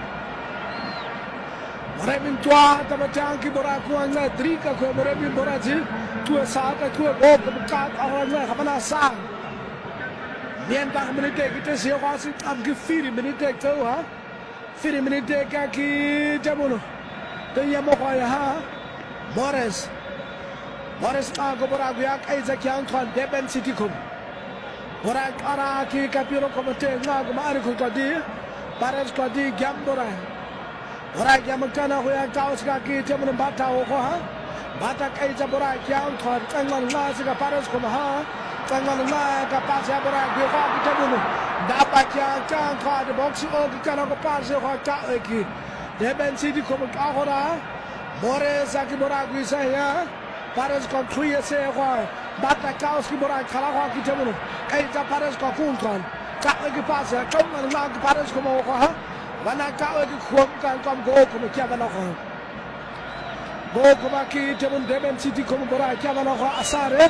remi tua ta ba ta ki bora ku na drika ko remi bora ji tu sa ta tu o ka ka ho na ka na sa Nientag minute kita sih kasi am gefiri minute tu ha, firi minute kaki jamuno, tu yang mau kaya ha, Morris, Morris aku berak ya kai zakian tuan Deben City kum, berak arah ki kapiro komite ngak mari kum kadi, Paris kadi Gambora, berak yang mengkana huya kaus kaki jamuno bata ho ha, bata kai zaborak yang tuan kangan nasi ka Paris kum ha. Tangan na kapasi abora ki ko ki tabuno dapat ya kan ka de box o ki kana ko pase ko ka ki Deben City ko ka hora more sa ki bora ki sa ya pares ko khuye se ko bata kaos ki bora khala ko ki tabuno kai ta pares ko kun kan ka ki pase ko na na ki pares ko mo ko ha wana ka ki khom kan kom go ko mo kya bana ko go ko ba ki tabun Deben City ko mo bora kya bana ko asare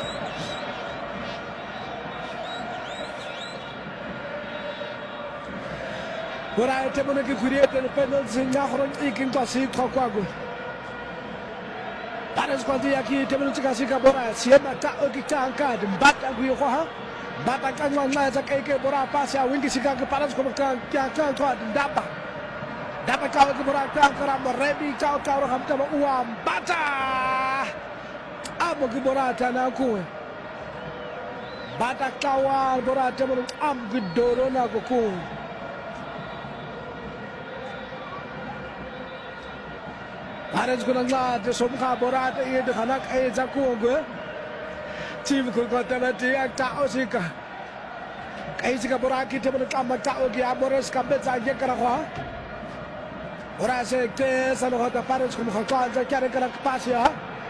Bora ite mo ngi create le penalty nya khoro ikin to si ko kwa go Pares ko dia ki ite mo tsika sika bora siema ta o ki ta ka de bata gu ko ha bata ka ngwa na za kai ke bora pasi a wingi sika ke pares ko ka ka ka ko daba daba ka ko bora ka kara mo rebi ka ka ro hamta mo uam bata amo ki bora ta na ku bata ka wa bora ta mo am gu doro na ko ku Pares ko na de somkha bora te ye de khanak e jaku go team ko ko ta ti ta osika kai sika bora ki te mo kam ta o ki amores ka be ja ye kara ko bora se ke sa no ta pares ko mo ka ja kare kara pas ya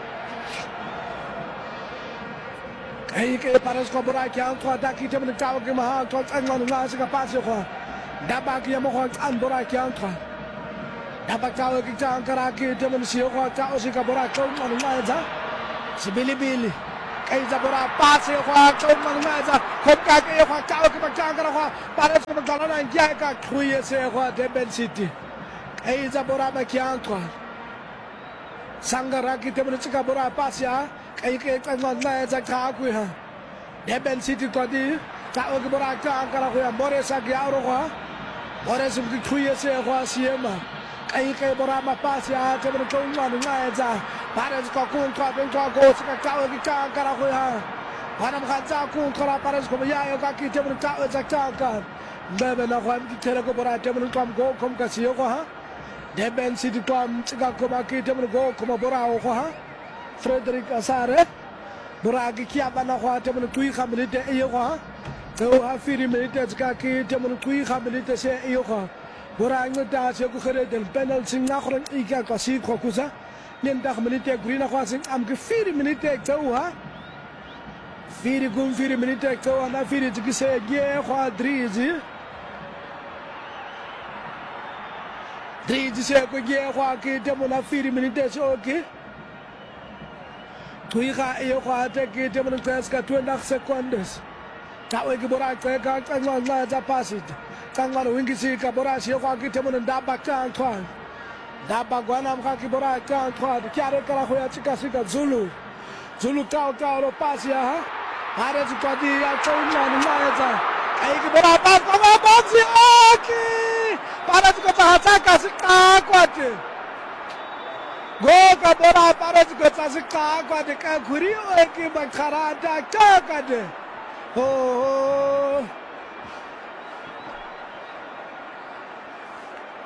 kai ke pares ko bora ki an ko ta ki te mo ta o ki ma ko an no na sika pas ko da ba ki mo ko an bora ki an ko Dapat kau kita angkat kaki teman siapa kau si kabora kau mana mana si bili bili kau kabora pas siapa kau mana mana kau kaki kau kau kita angkat kau pada semua jalan yang kau kuya siapa Deben City kau kabora macam tu sanggara kita mana si kabora pas ya kau kau mana mana kau kuya Deben City tadi kau kabora kau angkat kau yang Morris lagi orang kau Morris mungkin kuya siapa siapa Ai kai bora ma pas ya te mo ko ma nga za pares ko kun ko ben ko go ska ka ki ka kara ko ha para ma za kun ko ra pares ko ya yo ka ki te mo ka za ka ka bebe na ko ki te ko bora te mo ko go kom ka si ko ha Deben City ko am ka ko ma ki te mo go ko ma bora ko ha Frederick Asare bora ki ki abana ko te mo tui khamilite e ko ha to ha firi milite ka ki te mo tui khamilite se e ko Bora ngota se ko khere del penal sing na khron ika ka si ko kuza nen dak minute grina ko sing am ke firi minute to ha firi gum firi minute to na firi ji se ge ko drizi drizi se ko ge ko ke te mo na firi minute so ke tui ga e ko ate ke te mo na ka twenty seconds ta o ke bora ka ka ka na za pasit Kangman wingi si kabora si ko ki temo ndaba kan kan daba gwana mka ki bora kan kan kiare kala ko ya chika sika Zulu Zulu kao kao ro pasi ha hare ji ko di ya ko na na ya za ai ki bora pa ko ma ba si aki para ji ko ta ha ka sika kwate go ka bora para ji ko ta sika kwate ka khuri o ki ba khara ta ka ka de ho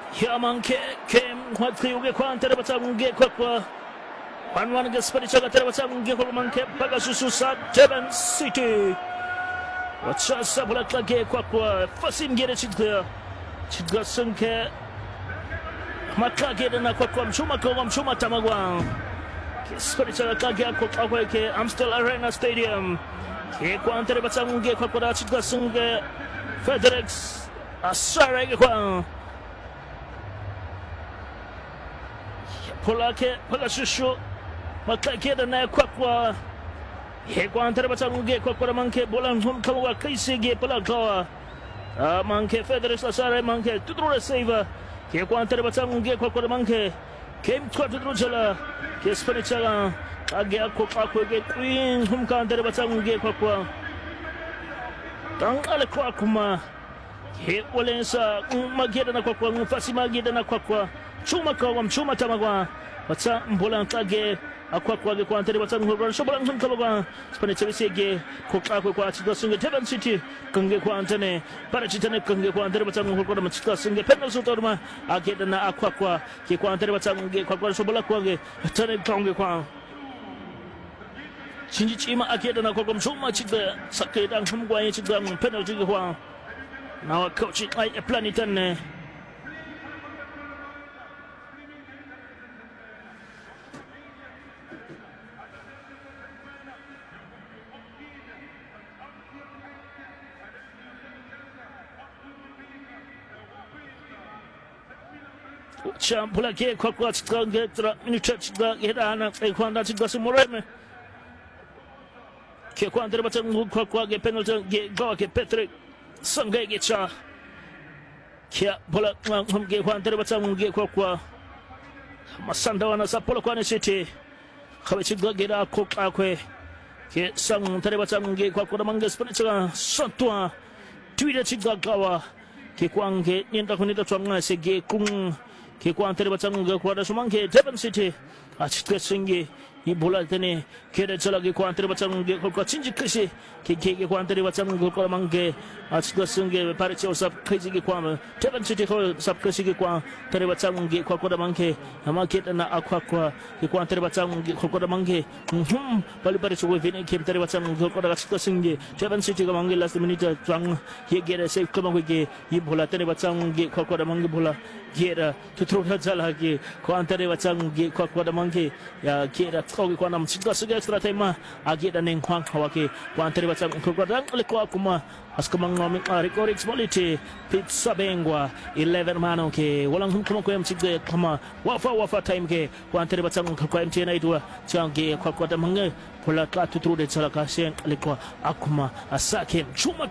Yamanke kem Hwatriuge Quantera Batange Quaqua. One one gets Spanish Batange Manke Pagasusa, Devon City. What's a Sabulaka Quaqua? Fasim get a chitler. Chitgasunke Makage and Aquam Chumakom Chuma Tamagwan. Spanish Kage Amstel Arena Stadium. Quantera Batange Quaqua Chitgasunge Fredericks Asaragwan. Polake, Palasushu, Makake, the Naquaqua, Hequanter Batange, Quaqua Monkey, Bolan Humkawa, Kaisi, Palakawa, a monkey, Federis Lasare Monkey, to draw a saver, Hequanter Batange, Quaqua Monkey, came to Drujala, Kispanichala, Agaco, Queen, Humkanter Batange, Quaqua, Tang Alaquacuma, He Walensa, Magedana Quaqua, Fasima Gedana Quaqua. Chuma kawam chuma tamagwa whatsa mbola kage akwa kwa ge kwantere batang horan shobolang sun kalwa spanichari sege kokla ko kwa chida sunge Devon City kange kwantene para chitane kange kwantere batang horan machika sunge penal sutorma age dana akwa kwa ke kwantere batang ge kwa kwa shobola kwa ge tane kange kwa chinji chima age dana ko kom chuma chida sakke dang humgwa ye chida penal chige kwa now coach it like a planetane Champula ke kwa kwa chika getra minucha chika gedana e kwanda chika sumoreme ke kwanda batang kwa kwa ge penalty ge go ke Patrick Sangai ge cha ke bola ngam ge kwanda batang ge kwa kwa masanda wana sapola kwa City khabe chika geda ko akwe ke sang tare batang ge kwa kwa mangas panicha santwa tuida chika gawa ke kwange nyenda kunita twanga se ge kung ke kwantare batang ge kwa da sumange Devon City achitke singe i bola tene ke da chala ge kwantare batang ge kwa chinji kashi ke ke ge kwantare batang ge kwa mange achitke singe pare che sab kaji ge kwa Devon City ko sab kashi ge kwa tare batang ge kwa kwa mange ama ke na akwa kwa ge kwantare batang ge kwa mange hum bali pare che vene ke tare batang ge kwa da achitke singe Devon City ga mange last minute twang ye ge da save ko mange ge i bola tare batang ge kwa kwa mange bola Gera to throw her Zalaki, Quantare Watangi, Quaquada Monkey, Gera Togi Quanam, Sigas extra time, I get a name Quank Hawaki, Quantare Watang, Quadan, Liquacuma, Ascomang, Ricorix Molity, Pizza Bengua, eleven Manoke, Wallang Kumaquam Sigde, Kama, Wafa Wafa Time, Quantare Watang, Quam Tianatua, Changi, Quaquada Manga, Polaka to throw the Salaka, Liqua, Akuma, Asake, Chuma.